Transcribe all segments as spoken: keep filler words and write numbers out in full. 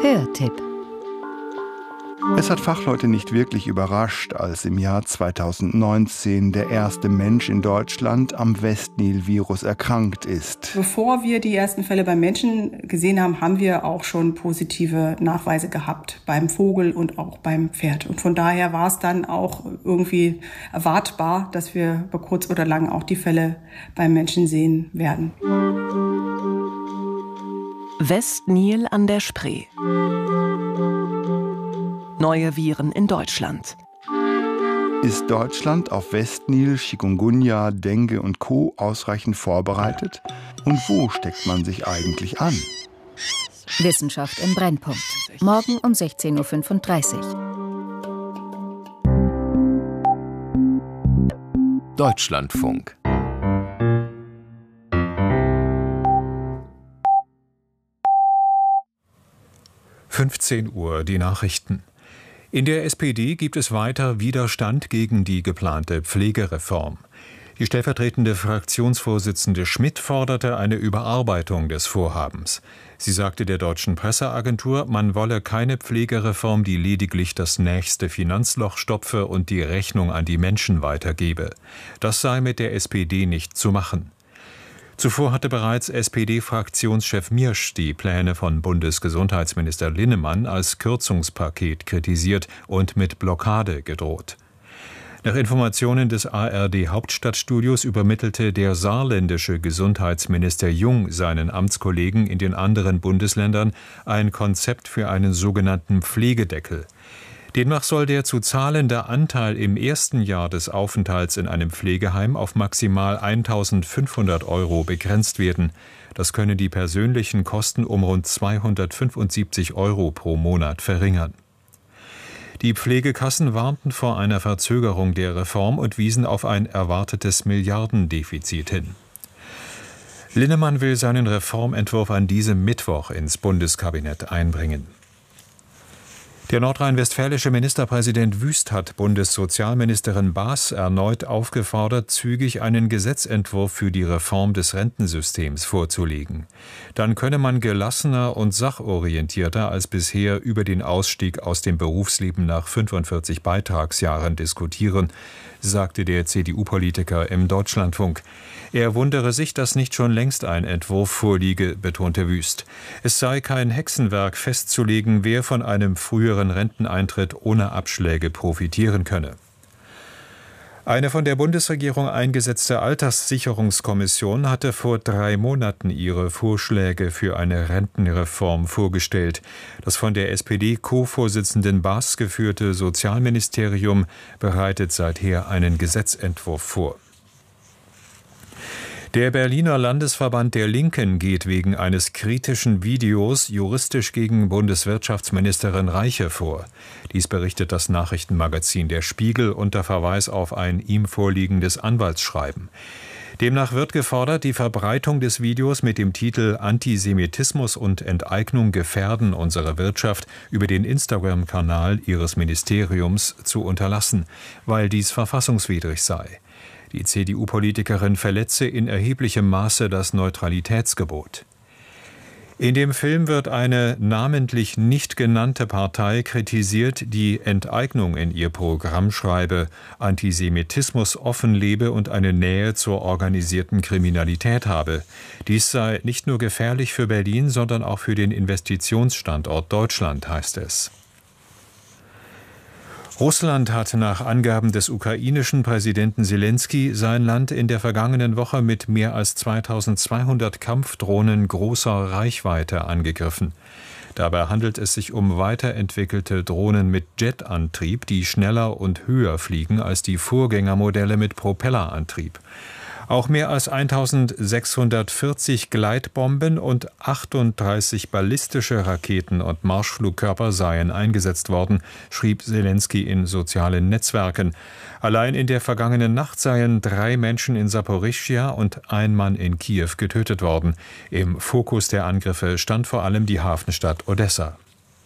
Hörtipp. Es hat Fachleute nicht wirklich überrascht, als im Jahr zweitausendneunzehn der erste Mensch in Deutschland am Westnil-Virus erkrankt ist. Bevor wir die ersten Fälle beim Menschen gesehen haben, haben wir auch schon positive Nachweise gehabt beim Vogel und auch beim Pferd. Und von daher war es dann auch irgendwie erwartbar, dass wir über kurz oder lang auch die Fälle beim Menschen sehen werden. Westnil an der Spree. Neue Viren in Deutschland. Ist Deutschland auf Westnil, Chikungunya, Dengue und Co. ausreichend vorbereitet? Und wo steckt man sich eigentlich an? Wissenschaft im Brennpunkt. Morgen um sechzehn Uhr fünfunddreißig. Deutschlandfunk. fünfzehn Uhr, die Nachrichten. In der S P D gibt es weiter Widerstand gegen die geplante Pflegereform. Die stellvertretende Fraktionsvorsitzende Schmidt forderte eine Überarbeitung des Vorhabens. Sie sagte der deutschen Presseagentur, man wolle keine Pflegereform, die lediglich das nächste Finanzloch stopfe und die Rechnung an die Menschen weitergebe. Das sei mit der S P D nicht zu machen. Zuvor hatte bereits S P D-Fraktionschef Miersch die Pläne von Bundesgesundheitsminister Linnemann als Kürzungspaket kritisiert und mit Blockade gedroht. Nach Informationen des A R D-Hauptstadtstudios übermittelte der saarländische Gesundheitsminister Jung seinen Amtskollegen in den anderen Bundesländern ein Konzept für einen sogenannten Pflegedeckel. Demnach soll der zu zahlende Anteil im ersten Jahr des Aufenthalts in einem Pflegeheim auf maximal eintausendfünfhundert Euro begrenzt werden. Das könne die persönlichen Kosten um rund zweihundertfünfundsiebzig Euro pro Monat verringern. Die Pflegekassen warnten vor einer Verzögerung der Reform und wiesen auf ein erwartetes Milliardendefizit hin. Linnemann will seinen Reformentwurf an diesem Mittwoch ins Bundeskabinett einbringen. Der nordrhein-westfälische Ministerpräsident Wüst hat Bundessozialministerin Baas erneut aufgefordert, zügig einen Gesetzentwurf für die Reform des Rentensystems vorzulegen. Dann könne man gelassener und sachorientierter als bisher über den Ausstieg aus dem Berufsleben nach fünfundvierzig Beitragsjahren diskutieren, sagte der C D U-Politiker im Deutschlandfunk. Er wundere sich, dass nicht schon längst ein Entwurf vorliege, betonte Wüst. Es sei kein Hexenwerk festzulegen, wer von einem früheren Renteneintritt ohne Abschläge profitieren könne. Eine von der Bundesregierung eingesetzte Alterssicherungskommission hatte vor drei Monaten ihre Vorschläge für eine Rentenreform vorgestellt. Das von der S P D-Co-Vorsitzenden Baas geführte Sozialministerium bereitet seither einen Gesetzentwurf vor. Der Berliner Landesverband der Linken geht wegen eines kritischen Videos juristisch gegen Bundeswirtschaftsministerin Reiche vor. Dies berichtet das Nachrichtenmagazin Der Spiegel unter Verweis auf ein ihm vorliegendes Anwaltsschreiben. Demnach wird gefordert, die Verbreitung des Videos mit dem Titel »Antisemitismus und Enteignung gefährden unsere Wirtschaft« über den Instagram-Kanal ihres Ministeriums zu unterlassen, weil dies verfassungswidrig sei. Die C D U-Politikerin verletze in erheblichem Maße das Neutralitätsgebot. In dem Film wird eine namentlich nicht genannte Partei kritisiert, die Enteignung in ihr Programm schreibe, Antisemitismus offenlebe und eine Nähe zur organisierten Kriminalität habe. Dies sei nicht nur gefährlich für Berlin, sondern auch für den Investitionsstandort Deutschland, heißt es. Russland hat nach Angaben des ukrainischen Präsidenten Selenskyj sein Land in der vergangenen Woche mit mehr als zweitausendzweihundert Kampfdrohnen großer Reichweite angegriffen. Dabei handelt es sich um weiterentwickelte Drohnen mit Jetantrieb, die schneller und höher fliegen als die Vorgängermodelle mit Propellerantrieb. Auch mehr als eintausendsechshundertvierzig Gleitbomben und achtunddreißig ballistische Raketen und Marschflugkörper seien eingesetzt worden, schrieb Selenskyj in sozialen Netzwerken. Allein in der vergangenen Nacht seien drei Menschen in Saporischschja und ein Mann in Kiew getötet worden. Im Fokus der Angriffe stand vor allem die Hafenstadt Odessa.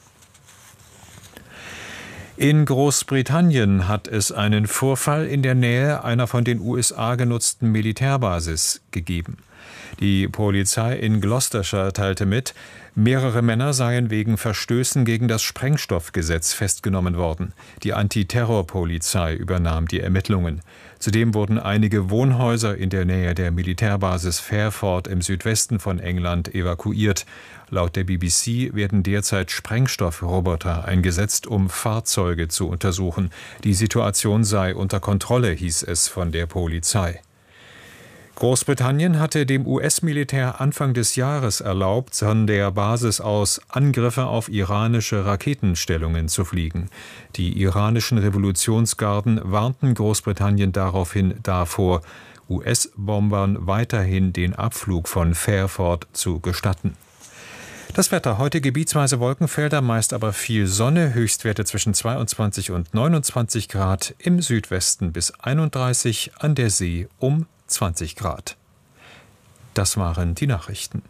In Großbritannien hat es einen Vorfall in der Nähe einer von den U S A genutzten Militärbasis gegeben. Die Polizei in Gloucestershire teilte mit, Mehrere Männer seien wegen Verstößen gegen das Sprengstoffgesetz festgenommen worden. Die Antiterrorpolizei übernahm die Ermittlungen. Zudem wurden einige Wohnhäuser in der Nähe der Militärbasis Fairford im Südwesten von England evakuiert. Laut der B B C werden derzeit Sprengstoffroboter eingesetzt, um Fahrzeuge zu untersuchen. Die Situation sei unter Kontrolle, hieß es von der Polizei. Großbritannien hatte dem U S-Militär Anfang des Jahres erlaubt, von der Basis aus Angriffe auf iranische Raketenstellungen zu fliegen. Die iranischen Revolutionsgarden warnten Großbritannien daraufhin davor, U S-Bombern weiterhin den Abflug von Fairford zu gestatten. Das Wetter: heute gebietsweise Wolkenfelder, meist aber viel Sonne, Höchstwerte zwischen zweiundzwanzig und neunundzwanzig Grad, im Südwesten bis einunddreißig, an der See um zwanzig Grad. Das waren die Nachrichten.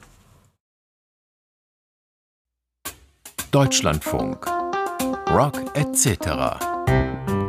Deutschlandfunk. Rock et cetera.